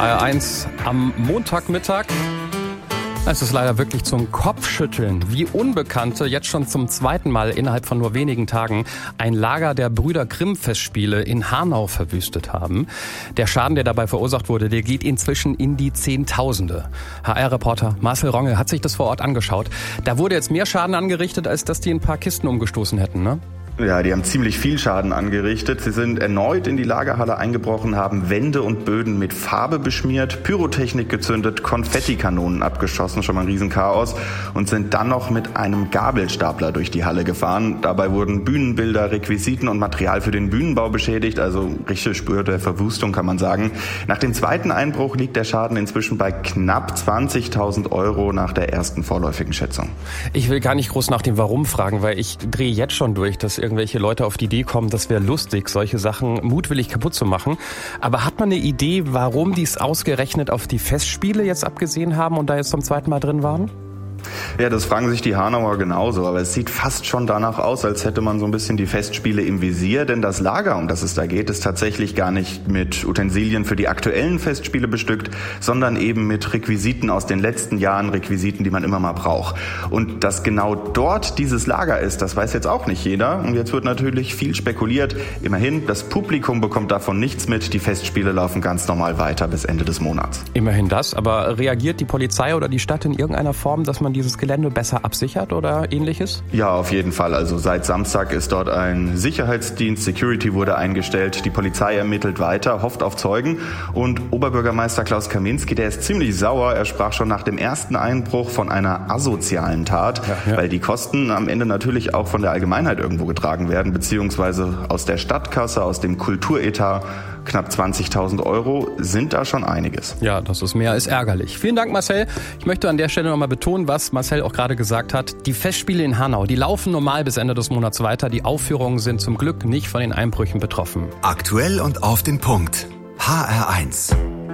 HR1 am Montagmittag. Es ist leider wirklich zum Kopfschütteln, wie Unbekannte jetzt schon zum zweiten Mal innerhalb von nur wenigen Tagen ein Lager der Brüder Grimm-Festspiele in Hanau verwüstet haben. Der Schaden, der dabei verursacht wurde, der geht inzwischen in die Zehntausende. HR-Reporter Marcel Ronge hat sich das vor Ort angeschaut. Da wurde jetzt mehr Schaden angerichtet, als dass die ein paar Kisten umgestoßen hätten, ne? Ja, die haben ziemlich viel Schaden angerichtet. Sie sind erneut in die Lagerhalle eingebrochen, haben Wände und Böden mit Farbe beschmiert, Pyrotechnik gezündet, Konfettikanonen abgeschossen, schon mal ein Riesenchaos, und sind dann noch mit einem Gabelstapler durch die Halle gefahren. Dabei wurden Bühnenbilder, Requisiten und Material für den Bühnenbau beschädigt, also richtige Spur der Verwüstung, kann man sagen. Nach dem zweiten Einbruch liegt der Schaden inzwischen bei knapp 20.000 € nach der ersten vorläufigen Schätzung. Ich will gar nicht groß nach dem Warum fragen, weil ich drehe jetzt schon durch, dass irgendwelche Leute auf die Idee kommen, das wäre lustig, solche Sachen mutwillig kaputt zu machen. Aber hat man eine Idee, warum die es ausgerechnet auf die Festspiele jetzt abgesehen haben und da jetzt zum zweiten Mal drin waren? Ja, das fragen sich die Hanauer genauso, aber es sieht fast schon danach aus, als hätte man so ein bisschen die Festspiele im Visier, denn das Lager, um das es da geht, ist tatsächlich gar nicht mit Utensilien für die aktuellen Festspiele bestückt, sondern eben mit Requisiten aus den letzten Jahren, Requisiten, die man immer mal braucht. Und dass genau dort dieses Lager ist, das weiß jetzt auch nicht jeder. Und jetzt wird natürlich viel spekuliert. Immerhin, das Publikum bekommt davon nichts mit. Die Festspiele laufen ganz normal weiter bis Ende des Monats. Immerhin das, aber reagiert die Polizei oder die Stadt in irgendeiner Form, dass man dieses Gelände besser absichert oder ähnliches? Ja, auf jeden Fall. Also seit Samstag ist dort ein Sicherheitsdienst, Security wurde eingestellt. Die Polizei ermittelt weiter, hofft auf Zeugen. Und Oberbürgermeister Klaus Kaminski, der ist ziemlich sauer. Er sprach schon nach dem ersten Einbruch von einer asozialen Tat, weil die Kosten am Ende natürlich auch von der Allgemeinheit irgendwo getragen werden, beziehungsweise aus der Stadtkasse, aus dem Kulturetat. Knapp 20.000 € sind da schon einiges. Ja, das ist mehr als ärgerlich. Vielen Dank, Marcel. Ich möchte an der Stelle nochmal betonen, was Marcel auch gerade gesagt hat. Die Festspiele in Hanau, die laufen normal bis Ende des Monats weiter. Die Aufführungen sind zum Glück nicht von den Einbrüchen betroffen. Aktuell und auf den Punkt. HR1.